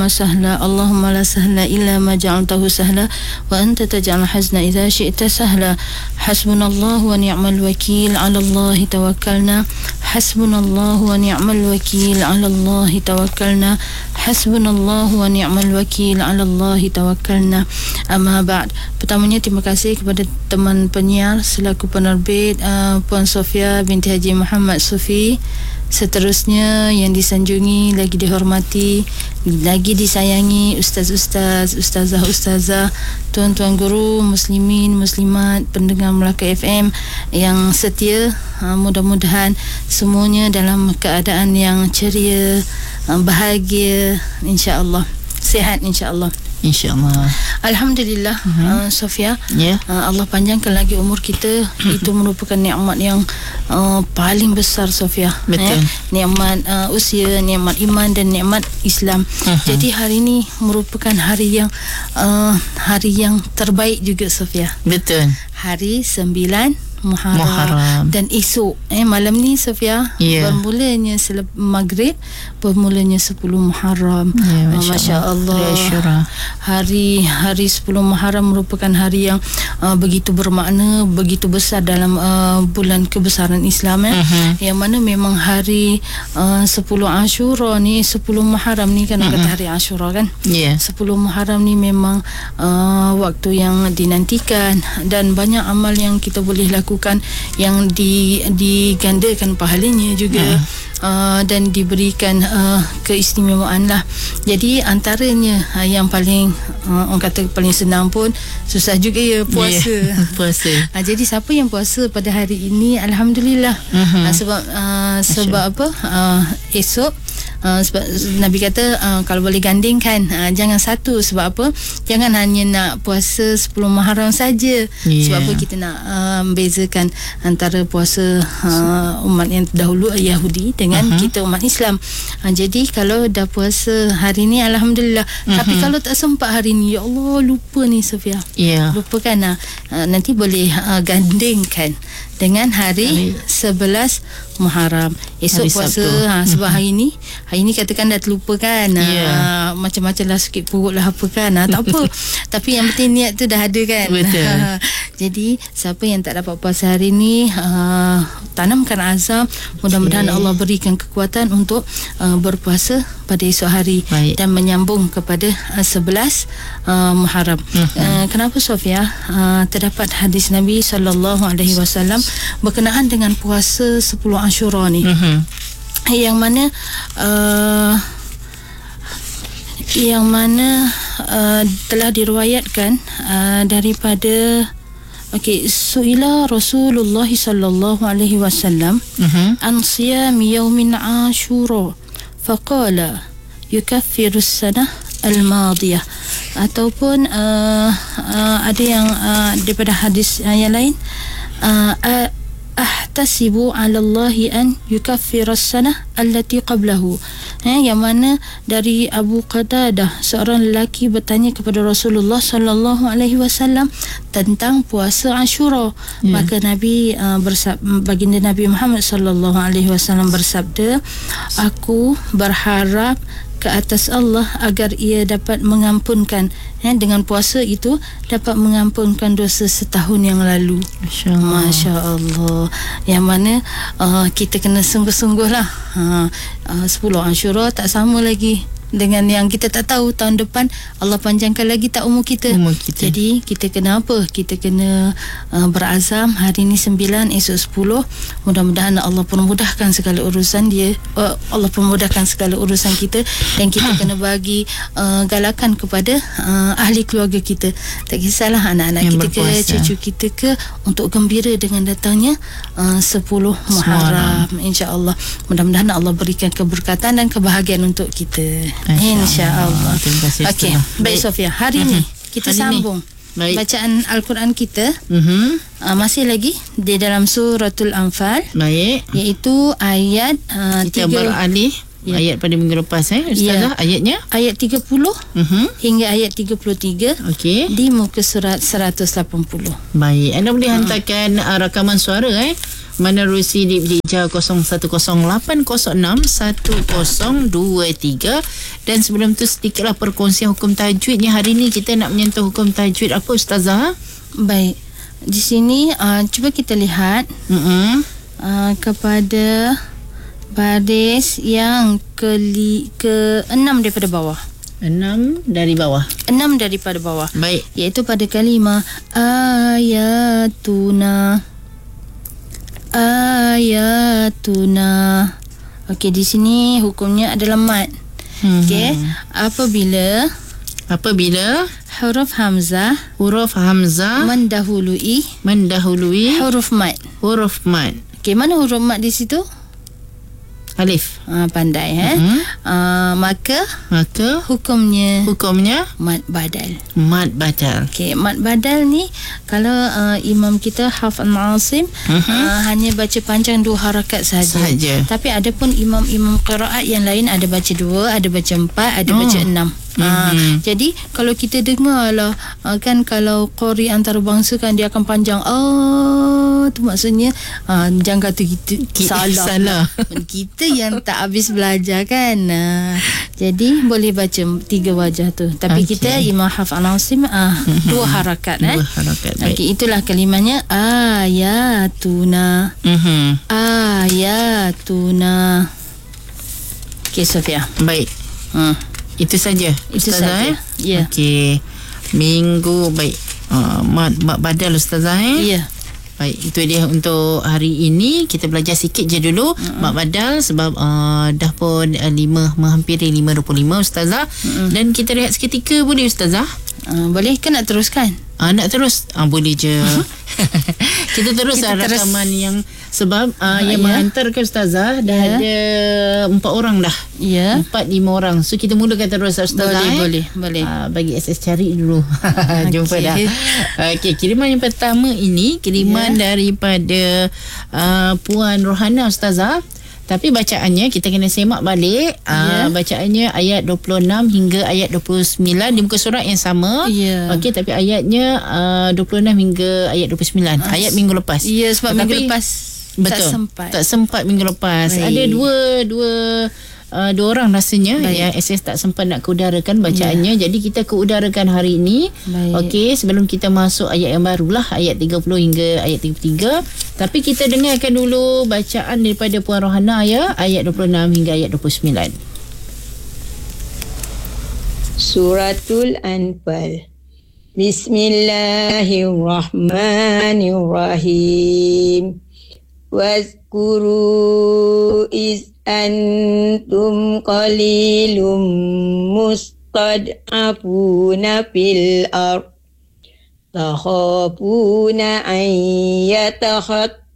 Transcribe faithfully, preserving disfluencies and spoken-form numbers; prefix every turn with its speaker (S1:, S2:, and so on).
S1: سهلا اللهم لا سهلا إلا ما جعلته سهلا وأنت تجعل الحزن إذا شئت سهلا حسبنا الله ونعم الوكيل على الله توكلنا حسبنا الله ونعم الوكيل على الله توكلنا حسبنا الله ونعم الوكيل على الله توكلنا. Amma ba'd. Pertamanya terima kasih kepada teman penyiar selaku penerbit uh, Puan Sofia binti Haji Muhammad Sufi. Seterusnya yang disanjungi, lagi dihormati, lagi disayangi ustaz-ustaz, ustazah-ustazah, tuan-tuan guru, muslimin, muslimat, pendengar Melaka F M yang setia. uh, Mudah-mudahan semuanya dalam keadaan yang ceria, uh, bahagia, insya-Allah, sihat insya-Allah.
S2: InsyaAllah.
S1: Alhamdulillah. uh-huh. uh, Sofia,
S2: yeah.
S1: uh, Allah panjangkan lagi umur kita. Itu merupakan nikmat yang uh, paling besar, Sofia.
S2: Betul.
S1: eh? Nikmat uh, usia, nikmat iman dan nikmat Islam. uh-huh. Jadi hari ini merupakan hari yang uh, hari yang terbaik juga, Sofia.
S2: Betul.
S1: Hari sembilan Muharram,
S2: Muharram.
S1: Dan esok eh malam ni, Sofia,
S2: yeah.
S1: bermulanya selep maghrib, bermulanya sepuluh Muharram.
S2: yeah,
S1: Masya-Allah.
S2: Masya
S1: Hari hari sepuluh Muharram merupakan hari yang uh, begitu bermakna, begitu besar dalam uh, bulan kebesaran Islam, eh? uh-huh. Yang mana memang hari uh, sepuluh Ashura ni, sepuluh Muharram ni kan, uh-huh. kata hari Ashura kan.
S2: yeah.
S1: sepuluh Muharram ni memang uh, waktu yang dinantikan, dan banyak amal yang kita boleh lakukan yang di, digandakan pahalanya juga. uh. Uh, dan diberikan uh, keistimewaan lah. Jadi antaranya uh, yang paling uh, orang kata paling senang pun susah juga ya, puasa.
S2: yeah. Puasa.
S1: uh, Jadi siapa yang puasa pada hari ini, Alhamdulillah. uh-huh. uh, Sebab uh, Sebab apa uh, esok Uh, sebab Nabi kata uh, kalau boleh gandingkan, uh, jangan satu. Sebab apa? Jangan hanya nak puasa sepuluh Muharram saja. yeah. Sebab apa? Kita nak uh, membezakan antara puasa uh, umat yang dahulu Yahudi dengan uh-huh. kita umat Islam. uh, Jadi kalau dah puasa hari ni, Alhamdulillah. uh-huh. Tapi kalau tak sempat hari ni, ya Allah, lupa ni, Sofia.
S2: yeah.
S1: Lupa kan. uh, Nanti boleh uh, gandingkan dengan hari sebelas Muharram, esok
S2: hari
S1: puasa. ha, Sebab
S2: mm-hmm.
S1: hari ni Hari ni katakan dah terlupa kan.
S2: yeah.
S1: ha, Macam-macam lah, sakit perut lah apa kan. ha, Tak apa. Tapi yang penting niat tu dah ada kan.
S2: Betul.
S1: Jadi siapa yang tak dapat puasa hari ni, uh, tanamkan azam. Mudah-mudahan okay. Allah berikan kekuatan untuk uh, berpuasa pada esok hari. Baik. Dan menyambung kepada uh, sebelas uh, Muharram. uh-huh. uh, Kenapa, Sofia? uh, Terdapat hadis Nabi sallallahu alaihi wasallam berkenaan dengan puasa sepuluh Ashura ni. uh-huh. Yang mana uh, Yang mana uh, telah diriwayatkan uh, daripada Okey, suila Rasulullah sallallahu alaihi wasallam uh-huh. an siyam yaumin Ashura faqala yukaffiru as-sanah al-madiyah. Ataupun uh, uh, ada yang uh, daripada hadis uh, yang lain, uh, uh, ahtasibu 'ala Allah an yukaffira as-sanah allati qablahu. Eh, yang mana dari Abu Qatadah, seorang lelaki bertanya kepada Rasulullah sallallahu alaihi wasallam tentang puasa Ashura. Yeah. Maka Nabi uh, bersabda, baginda Nabi Muhammad sallallahu alaihi wasallam bersabda, aku berharap ke atas Allah agar ia dapat mengampunkan, eh, dengan puasa itu dapat mengampunkan dosa setahun yang lalu. Masya Allah. Masya Allah. Yang mana uh, kita kena sungguh-sungguh lah. uh, uh, sepuluh Ashura tak sama lagi dengan yang kita tak tahu tahun depan Allah panjangkan lagi tak umur kita. Umur kita. Jadi kita kena apa? Kita kena uh, berazam. Hari ni sembilan, esok sepuluh. Mudah-mudahan Allah permudahkan segala urusan dia. Uh, Allah permudahkan segala urusan kita, dan kita kena bagi uh, galakan kepada uh, ahli keluarga kita. Tak kisahlah anak-anak yang kita berpuasa, ke cucu kita ke, untuk gembira dengan datangnya uh, sepuluh Muharram. InsyaAllah. Mudah-mudahan Allah berikan keberkatan dan kebahagiaan untuk kita. InsyaAllah. Okey, baik Sofia. Hari uh-huh. ni kita hari sambung ni. Bacaan Al-Quran kita. uh-huh. uh, Masih lagi di dalam Suratul Anfal. Baik. Iaitu ayat uh,
S2: kita beralih Ya. Ayat pada minggu lepas eh Ustazah, ya. Ayatnya
S1: ayat tiga puluh
S2: uh-huh.
S1: hingga ayat tiga puluh tiga.
S2: Okey.
S1: Di muka surat seratus lapan puluh.
S2: Baik, anda boleh uh-huh. hantarkan uh, rakaman suara eh menerusi di Dijah kosong satu kosong lapan kosong enam satu kosong dua tiga. Dan sebelum tu sedikitlah perkongsian hukum tajwidnya. Hari ni kita nak menyentuh hukum tajwid apa Ustazah?
S1: Baik, di sini uh, cuba kita lihat
S2: uh-huh.
S1: uh, kepada baris yang ke ke enam daripada bawah.
S2: Enam dari bawah.
S1: Enam daripada bawah.
S2: Baik.
S1: Iaitu pada kalimah ayatuna. Ayatuna. Okey, di sini hukumnya adalah mad. Hmm. Okey, apabila
S2: apabila
S1: huruf hamzah
S2: huruf hamzah
S1: mendahului
S2: mendahului
S1: huruf mad.
S2: Huruf mad.
S1: Okey, mana huruf mad di situ?
S2: Alif.
S1: Ah, pandai eh.
S2: Uh-huh.
S1: Ah, maka
S2: maka
S1: hukumnya
S2: hukumnya
S1: mad badal.
S2: Mad badal.
S1: Okey, mad badal ni kalau uh, imam kita Hafs Asim uh-huh. uh, hanya baca panjang dua harakat sahaja.
S2: Sahaja.
S1: Tapi ada pun imam-imam qiraat yang lain ada baca dua, ada baca empat, ada oh. baca enam. Mm-hmm. Uh, jadi kalau kita dengar lah uh, kan kalau qari antarabangsa kan dia akan panjang. Oh, tu maksudnya uh, jangan kata kita, kita salah. Salah. Kita yang tak habis belajar kan. Uh, jadi boleh baca tiga wajah tu. Tapi okay. kita Imam Hafs Asim uh, mm-hmm. dua harakat eh.
S2: Dua harakat. Baik.
S1: Okey, itulah kalimahnya ayatuna.
S2: Mhm.
S1: Ayatuna. Okey Sofia.
S2: Baik. Hmm. Itu saja.
S1: Itu
S2: Ustazah
S1: saja. Ya.
S2: Okey. Minggu baik. Uh, mat, mat badal Ustazah eh?
S1: Ya.
S2: Baik, itu dia untuk hari ini. Kita belajar sikit je dulu uh-uh. mat badal sebab uh, dah pun uh, lima menghampiri lima dua puluh lima Ustazah. Uh-uh. Dan kita rehat seketika boleh Ustazah?
S1: Uh, boleh ke nak teruskan?
S2: Uh, nak terus? Uh, boleh je. Kita terus kita lah terus. Rakaman yang sebab uh, uh, yang ya. menghantarkan Ustazah dah ya. ada empat orang dah.
S1: Ya.
S2: Empat lima orang. So kita mulakan terus Ustazah.
S1: Boleh,
S2: eh?
S1: boleh, boleh.
S2: Uh, bagi S S cari dulu. Jumpa okay. dah. Okey, kiriman yang pertama ini kiriman ya. daripada uh, Puan Rohana Ustazah. Tapi bacaannya kita kena semak balik. Yeah. Uh, bacaannya ayat dua puluh enam hingga ayat dua puluh sembilan di muka surat yang sama.
S1: Yeah.
S2: Okey, tapi ayatnya uh, dua puluh enam hingga ayat dua puluh sembilan. Uh, ayat minggu lepas.
S1: Ya, yeah, sebab
S2: tapi,
S1: minggu lepas
S2: betul,
S1: tak sempat. Tak
S2: sempat minggu lepas. Baik. Ada dua dua Uh, dua orang rasanya Baik. yang S S tak sempat nak keudarakan bacaannya. Ya. Jadi kita keudarakan hari ini. Okey, sebelum kita masuk ayat yang barulah ayat tiga puluh hingga ayat tiga puluh tiga. Tapi kita dengarkan dulu bacaan daripada Puan Rohana ya, ayat dua puluh enam hingga ayat dua puluh sembilan.
S3: Suratul Anfal. Bismillahirrahmanirrahim. Wazkuru iz antum qalilum mustad'afuna fil ard takhafuna an yatakhat